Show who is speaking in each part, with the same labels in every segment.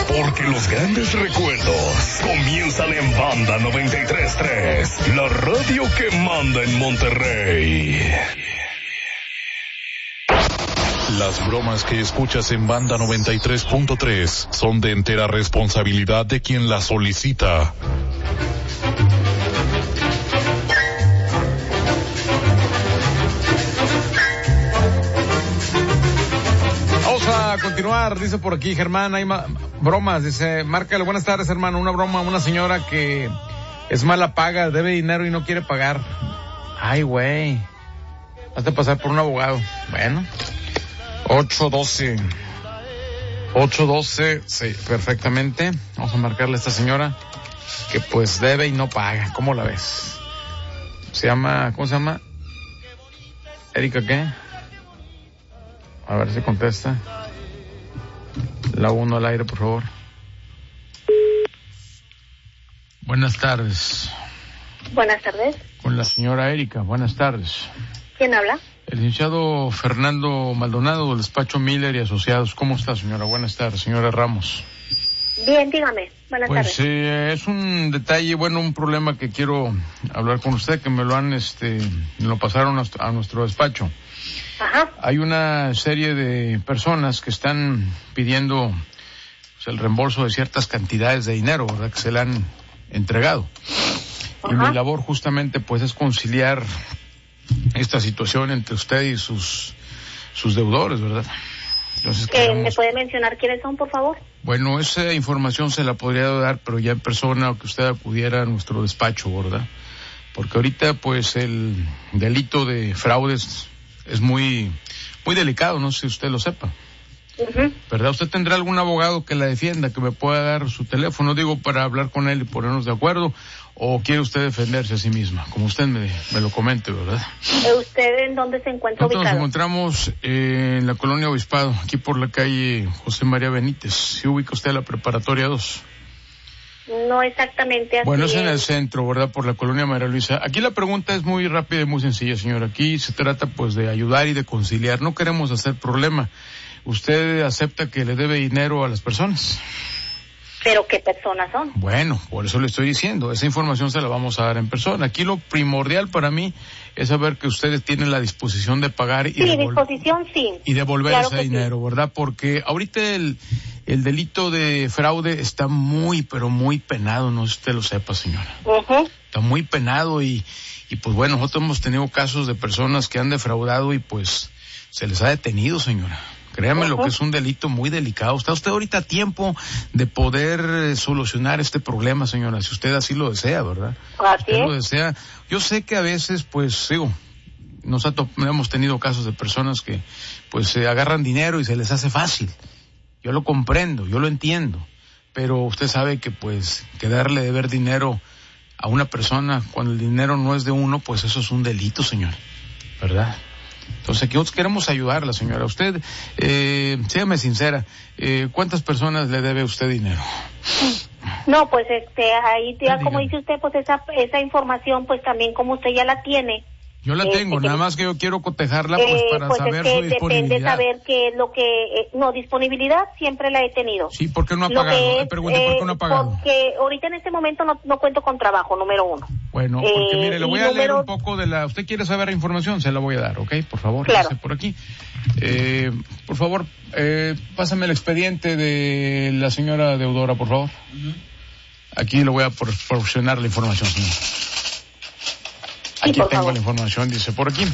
Speaker 1: Porque los grandes recuerdos comienzan en Banda 93.3, la radio que manda en Monterrey. Las bromas que escuchas en Banda 93.3 son de entera responsabilidad de quien las solicita.
Speaker 2: A continuar, dice por aquí Germán, hay bromas, dice, márcale, buenas tardes hermano, una broma, una señora que es mala paga, debe dinero y no quiere pagar. Ay güey, hazte pasar por un abogado. Bueno, 812, sí, perfectamente, vamos a marcarle a esta señora que pues debe y no paga. ¿Cómo la ves? ¿Cómo se llama? ¿Erika qué? A ver si contesta. La 1 al aire, por favor. Buenas tardes.
Speaker 3: Buenas tardes.
Speaker 2: Con la señora Erika, buenas tardes.
Speaker 3: ¿Quién habla?
Speaker 2: El licenciado Fernando Maldonado, del despacho Miller y Asociados. ¿Cómo está, señora? Buenas tardes, señora Ramos.
Speaker 3: Bien, dígame. Buenas tardes.
Speaker 2: Pues es un detalle, un problema que quiero hablar con usted, que me lo pasaron a nuestro despacho.
Speaker 3: Ajá.
Speaker 2: Hay una serie de personas que están pidiendo el reembolso de ciertas cantidades de dinero, ¿verdad?, que se le han entregado. Ajá. Y mi labor justamente pues es conciliar esta situación entre usted y sus deudores, ¿verdad? Entonces,
Speaker 3: ¿me puede mencionar quiénes son, por favor?
Speaker 2: Bueno, esa información se la podría dar, pero ya en persona, o que usted acudiera a nuestro despacho, ¿verdad? Porque ahorita pues el delito de fraudes es muy delicado, no sé si usted lo sepa. Uh-huh. ¿Verdad? ¿Usted tendrá algún abogado que la defienda, que me pueda dar su teléfono, para hablar con él y ponernos de acuerdo? ¿O quiere usted defenderse a sí misma? Como usted me lo comente, ¿verdad?
Speaker 3: ¿Usted en dónde se encuentra ubicado?
Speaker 2: Nos encontramos en la colonia Obispado, aquí por la calle José María Benítez. ¿Sí ubica usted la preparatoria 2?
Speaker 3: No exactamente así.
Speaker 2: Bueno, es en el centro, ¿verdad? Por la colonia María Luisa. Aquí la pregunta es muy rápida y muy sencilla, señora. Aquí se trata pues de ayudar y de conciliar. No queremos hacer problema. ¿Usted acepta que le debe dinero a las personas?
Speaker 3: ¿Pero qué personas son?
Speaker 2: Bueno, por eso le estoy diciendo. Esa información se la vamos a dar en persona. Aquí lo primordial para mí es saber que ustedes tienen la disposición de pagar y
Speaker 3: disposición sí.
Speaker 2: Y devolver claro ese dinero, sí, ¿verdad? Porque ahorita el delito de fraude está muy, pero muy penado, no sé si usted lo sepa, señora. Uh-huh. Está muy penado y pues bueno, nosotros hemos tenido casos de personas que han defraudado y pues se les ha detenido, señora. Créame, uh-huh, lo que es un delito muy delicado. ¿Está usted ahorita a tiempo de poder solucionar este problema, señora? Si usted así lo desea, ¿verdad?
Speaker 3: Así
Speaker 2: si usted lo desea. Yo sé que a veces, pues, hemos tenido casos de personas que, pues, se agarran dinero y se les hace fácil. Yo lo comprendo, yo lo entiendo. Pero usted sabe que, pues, que darle deber dinero a una persona cuando el dinero no es de uno, pues eso es un delito, señor. ¿Verdad? Entonces aquí nosotros queremos ayudarla, señora. Usted, séame sincera, ¿cuántas personas le debe usted dinero?
Speaker 3: No, pues ahí ya como dice usted, pues esa información, pues también como usted ya la tiene.
Speaker 2: Yo la tengo, nada más que yo quiero cotejarla pues para
Speaker 3: pues
Speaker 2: saber
Speaker 3: es que
Speaker 2: su disponibilidad.
Speaker 3: Depende saber qué es lo que... disponibilidad siempre la he tenido.
Speaker 2: Sí, ¿por qué no ha pagado? Pregunte por qué no ha pagado.
Speaker 3: Porque ahorita en este momento no cuento con trabajo, número uno.
Speaker 2: Bueno, porque mire, le voy a leer un poco de la... ¿Usted quiere saber la información? Se la voy a dar, ¿ok? Por favor,
Speaker 3: claro.
Speaker 2: Por aquí. Por favor, pásame el expediente de la señora deudora, por favor. Uh-huh. Aquí le voy a proporcionar la información, señor. Aquí tengo favor la información, dice por aquí.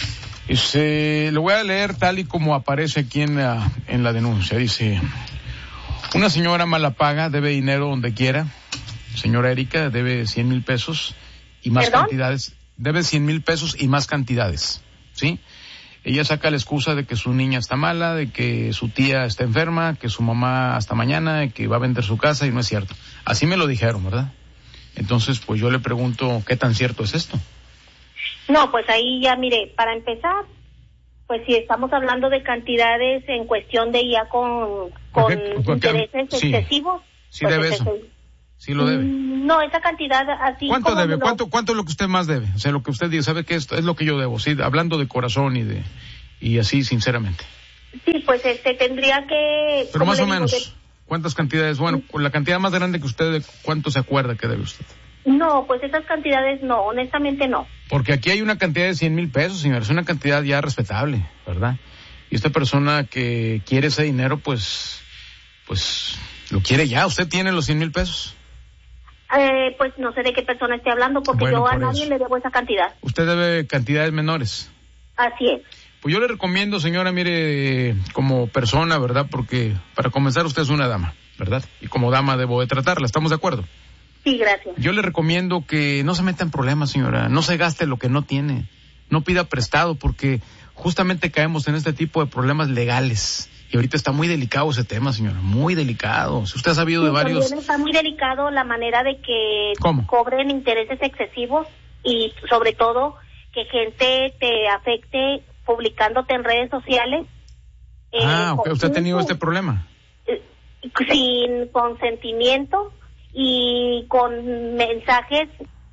Speaker 2: Le voy a leer tal y como aparece aquí en la denuncia. Dice, una señora mala paga, debe dinero donde quiera. Señora Erika, debe 100,000 pesos y más cantidades. Debe 100,000 pesos y más cantidades, ¿sí? Ella saca la excusa de que su niña está mala, de que su tía está enferma, que su mamá hasta mañana, de que va a vender su casa, y no es cierto. Así me lo dijeron, ¿verdad? Entonces, pues yo le pregunto, ¿qué tan cierto es esto?
Speaker 3: No, pues ahí ya, mire, para empezar, pues si estamos hablando de cantidades en cuestión de ya con intereses excesivos.
Speaker 2: Sí, pues debe eso. Sí lo debe.
Speaker 3: No, esa cantidad así.
Speaker 2: ¿Cuánto debe? ¿Cuánto es lo que usted más debe? O sea, lo que usted dice, ¿sabe qué es lo que yo debo? Sí, hablando de corazón y así sinceramente.
Speaker 3: Sí, pues tendría que...
Speaker 2: Pero más o menos. ¿Cuántas cantidades? Bueno, la cantidad más grande que usted, ¿cuánto se acuerda que debe usted?
Speaker 3: No, pues esas cantidades no, honestamente no.
Speaker 2: Porque aquí hay una cantidad de 100,000 pesos, señor, es una cantidad ya respetable, ¿verdad? Y esta persona que quiere ese dinero, pues lo quiere ya. ¿Usted tiene los 100,000 pesos?
Speaker 3: Pues no sé de qué persona esté hablando, porque yo a nadie le debo esa cantidad.
Speaker 2: ¿Usted debe cantidades menores?
Speaker 3: Así es.
Speaker 2: Pues yo le recomiendo, señora, mire, como persona, ¿verdad? Porque para comenzar usted es una dama, ¿verdad? Y como dama debo de tratarla, ¿estamos de acuerdo?
Speaker 3: Sí, gracias.
Speaker 2: Yo le recomiendo que no se meta en problemas, señora, no se gaste lo que no tiene, no pida prestado, porque justamente caemos en este tipo de problemas legales. Y ahorita está muy delicado ese tema, señora, muy delicado. Si usted ha sabido de varios...
Speaker 3: También está muy delicado la manera de que
Speaker 2: ¿Cómo?
Speaker 3: Cobren intereses excesivos y sobre todo que gente te afecte publicándote en redes sociales.
Speaker 2: Okay. ¿Usted ha tenido este problema?
Speaker 3: Sin consentimiento y con mensajes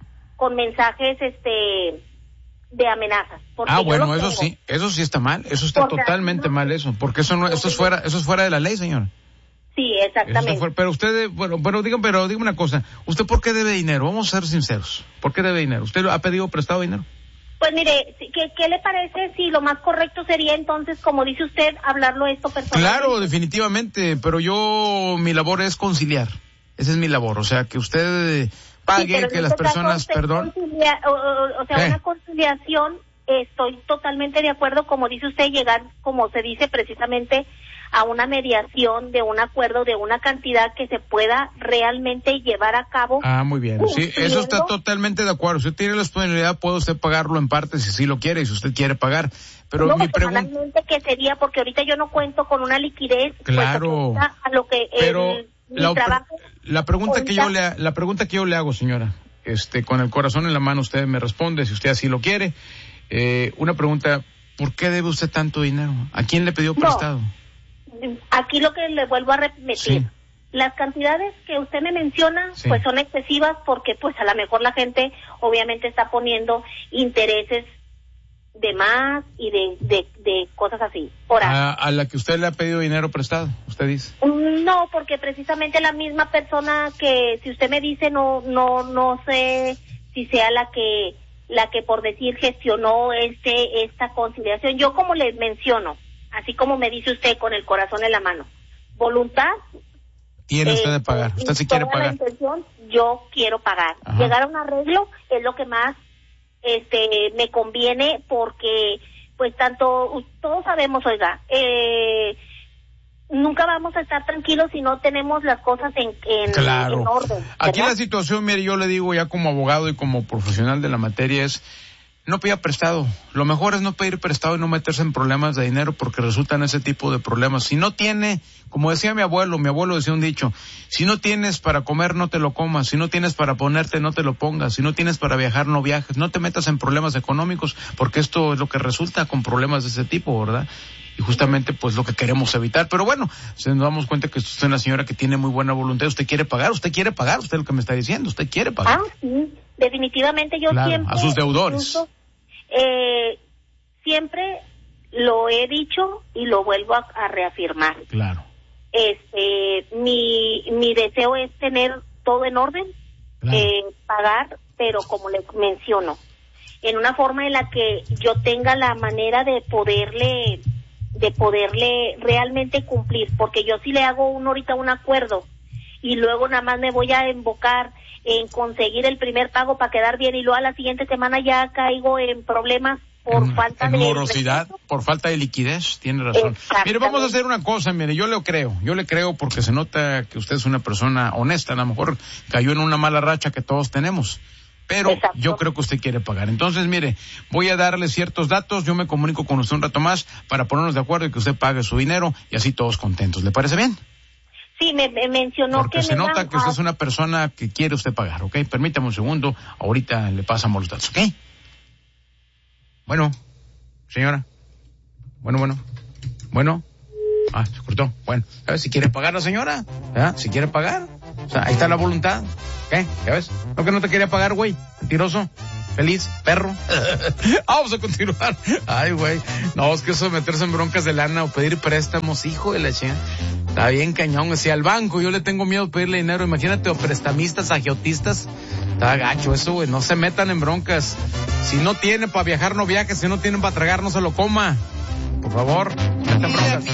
Speaker 3: de amenazas.
Speaker 2: Bueno, eso sí está mal, eso está totalmente mal eso, porque eso es fuera de la ley, señora.
Speaker 3: Sí, exactamente.
Speaker 2: Pero usted, dígame una cosa, ¿usted por qué debe dinero? Vamos a ser sinceros, ¿por qué debe dinero? ¿Usted ha pedido prestado dinero?
Speaker 3: Pues mire, ¿qué le parece si lo más correcto sería entonces, como dice usted, hablarlo esto personalmente? Claro,
Speaker 2: definitivamente, pero mi labor es conciliar, esa es mi labor, o sea, que usted pague, que las personas, perdón.
Speaker 3: Una conciliación, estoy totalmente de acuerdo, como dice usted, llegar, como se dice precisamente, a una mediación de un acuerdo de una cantidad que se pueda realmente llevar a cabo.
Speaker 2: Muy bien. Sí, eso está totalmente de acuerdo. Si usted tiene la disponibilidad, puede usted pagarlo en partes si sí lo quiere y si usted quiere pagar. Pero mi pregunta...
Speaker 3: que sería, porque ahorita yo no cuento con una liquidez.
Speaker 2: Claro.
Speaker 3: Pues, a lo que
Speaker 2: la pregunta que yo le hago, señora, con el corazón en la mano usted me responde si usted así lo quiere. Una pregunta, ¿por qué debe usted tanto dinero? ¿A quién le pidió prestado?
Speaker 3: Aquí lo que le vuelvo a repetir, sí. Las cantidades que usted me menciona, sí, pues son excesivas porque pues a lo mejor la gente obviamente está poniendo intereses de más y de cosas así.
Speaker 2: ¿A la que usted le ha pedido dinero prestado, usted dice?
Speaker 3: No, porque precisamente la misma persona que, si usted me dice, no sé si sea la que por decir gestionó esta conciliación. Yo, como les menciono, así como me dice usted, con el corazón en la mano, voluntad
Speaker 2: tiene usted de pagar. Usted sí quiere pagar.
Speaker 3: La intención, yo quiero pagar. Ajá. Llegar a un arreglo es lo que más me conviene, porque pues todos sabemos, oiga, nunca vamos a estar tranquilos si no tenemos las cosas en orden, ¿verdad?
Speaker 2: Aquí la situación, mire, yo le digo ya como abogado y como profesional de la materia es: no pida prestado. Lo mejor es no pedir prestado y no meterse en problemas de dinero, porque resultan ese tipo de problemas. Si no tiene, como decía mi abuelo decía un dicho: si no tienes para comer, no te lo comas; si no tienes para ponerte, no te lo pongas; si no tienes para viajar, no viajes. No te metas en problemas económicos, porque esto es lo que resulta con problemas de ese tipo, ¿verdad? Y justamente pues lo que queremos evitar. Pero bueno, nos damos cuenta que usted es una señora que tiene muy buena voluntad. Usted quiere pagar, usted es lo que me está diciendo, usted quiere pagar.
Speaker 3: Sí, definitivamente yo siempre...
Speaker 2: A sus deudores.
Speaker 3: Incluso, siempre lo he dicho y lo vuelvo a reafirmar.
Speaker 2: Claro.
Speaker 3: Mi deseo es tener todo en orden, claro, pagar, pero como le menciono, en una forma en la que yo tenga la manera de poderle realmente cumplir, porque yo si le hago ahorita un acuerdo y luego nada más me voy a embocar en conseguir el primer pago para quedar bien y luego a la siguiente semana ya caigo en problemas por falta de
Speaker 2: morosidad, por falta de liquidez, tiene razón. Mire, vamos a hacer una cosa, mire, yo le creo porque se nota que usted es una persona honesta. A lo mejor cayó en una mala racha que todos tenemos, pero exacto, yo creo que usted quiere pagar. Entonces, mire, voy a darle ciertos datos, yo me comunico con usted un rato más para ponernos de acuerdo y que usted pague su dinero y así todos contentos. ¿Le parece bien?
Speaker 3: Sí, me mencionó
Speaker 2: porque se nota que usted es una persona que quiere usted pagar, ¿ok? Permítame un segundo, ahorita le pasamos los datos, ¿ok? Bueno, señora. Bueno. Se cortó. Bueno, a ver si quiere pagar la señora, ¿verdad? Si quiere pagar. O sea, ahí está la voluntad. ¿Qué? ¿Ya ves? ¿No que no te quería pagar, güey? Mentiroso. Feliz, perro. Vamos a continuar. Ay, güey. No, es que eso de meterse en broncas de lana o pedir préstamos, hijo de la chingada. Está bien cañón, si al banco yo le tengo miedo de pedirle dinero, imagínate, o prestamistas, agiotistas, está gacho eso, güey, no se metan en broncas. Si no tiene para viajar, no viaje, si no tienen para tragar, no se lo coma. Por favor, no metan broncas.